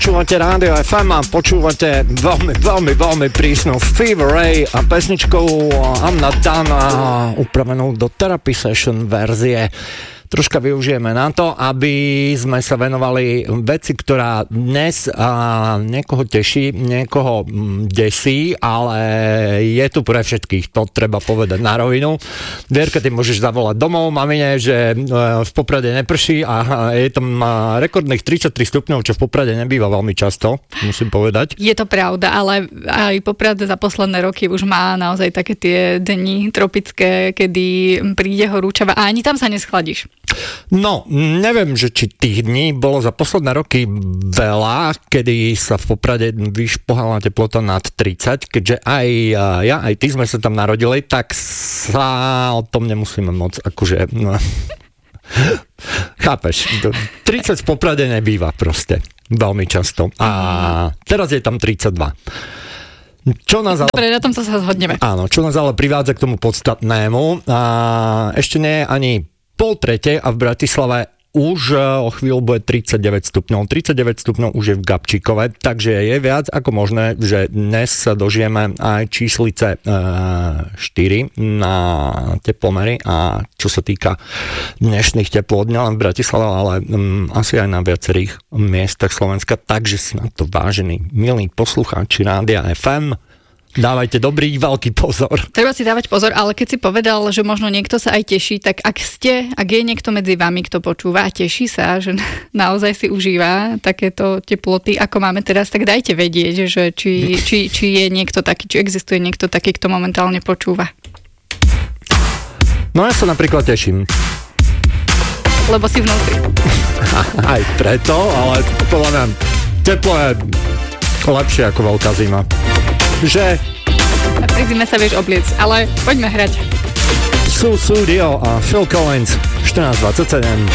Počúvate Rádio FM a počúvate veľmi prísnu Fever Ray a pesničkou I'm Not Done upravenú do Therapy Session verzie. Troška využijeme na to, aby sme sa venovali veci, ktorá dnes niekoho teší, niekoho desí, ale je tu pre všetkých, to treba povedať na rovinu. Vierka, ty môžeš zavolať domov mamine, že v Poprade neprší a je tam rekordných 33 stupňov, čo v Poprade nebýva veľmi často, musím povedať. Je to pravda, ale aj Poprad za posledné roky už má naozaj také tie dni tropické, kedy príde horúčava a ani tam sa neschladíš. No, neviem, že či tých dní bolo za posledné roky veľa, kedy sa v Poprade vyšpohala teplota nad 30, keďže aj ja, aj ty sme sa tam narodili, tak sa o tom nemusíme moc akože... No. Chápeš, 30 v Poprade nebýva proste, veľmi často. A teraz je tam 32. Dobre, na tom sa zhodneme. Áno, čo nás ale privádza k tomu podstatnému. Ešte nie je ani 2:30 a v Bratislave už o chvíľu bude 39 stupňov. 39 stupňov už je v Gabčíkove, takže je viac ako možné, že dnes sa dožijeme aj číslice 4 na teplomery a čo sa týka dnešných teplôt, nielen v Bratislave, ale asi aj na viacerých miestach Slovenska, takže si na to, vážení, milí poslucháči Rádia FM, dávajte dobrý, veľký pozor. Treba si dávať pozor, ale keď si povedal, že možno niekto sa aj teší, tak ak je niekto medzi vami, kto počúva a teší sa, že naozaj si užíva takéto teploty, ako máme teraz, tak dajte vedieť, že či je niekto taký, či existuje niekto taký, kto momentálne počúva. No ja sa napríklad teším. Lebo si vnútri. Aj preto, ale podľa mňa teplo je lepšie ako veľká zima. Že? A pri zime sa vieš obliecť, ale poďme hrať. Dio a Phil Collins, 14:27.